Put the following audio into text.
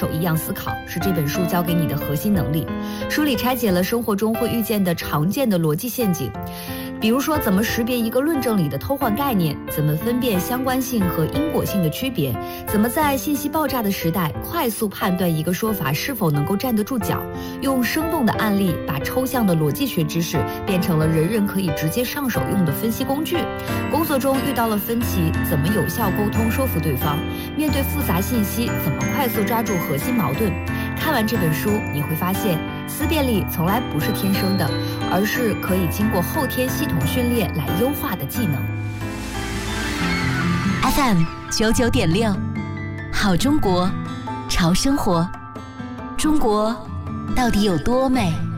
手一样思考，是这本书教给你的核心能力。书里拆解了生活中会遇见的常见的逻辑陷阱，比如说怎么识别一个论证里的偷换概念，怎么分辨相关性和因果性的区别，怎么在信息爆炸的时代快速判断一个说法是否能够站得住脚，用生动的案例把抽象的逻辑学知识变成了人人可以直接上手用的分析工具。工作中遇到了分歧，怎么有效沟通说服对方，面对复杂信息怎么快速抓住核心矛盾。看完这本书，你会发现思辨力从来不是天生的，而是可以经过后天系统训练来优化的技能。 FM 99.6，好中国，潮生活。中国到底有多美？